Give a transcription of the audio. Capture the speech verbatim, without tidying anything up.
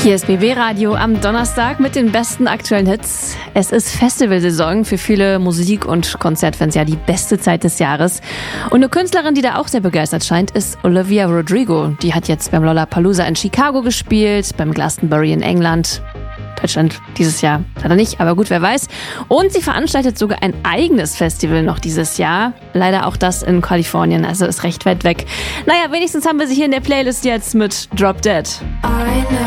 Hier ist B B Radio am Donnerstag mit den besten aktuellen Hits. Es ist Festivalsaison, für viele Musik- und Konzertfans ja die beste Zeit des Jahres. Und eine Künstlerin, die da auch sehr begeistert scheint, ist Olivia Rodrigo. Die hat jetzt beim Lollapalooza in Chicago gespielt, beim Glastonbury in England. Deutschland dieses Jahr leider nicht, aber gut, wer weiß. Und sie veranstaltet sogar ein eigenes Festival noch dieses Jahr. Leider auch das in Kalifornien, also ist recht weit weg. Naja, wenigstens haben wir sie hier in der Playlist jetzt mit Drop Dead.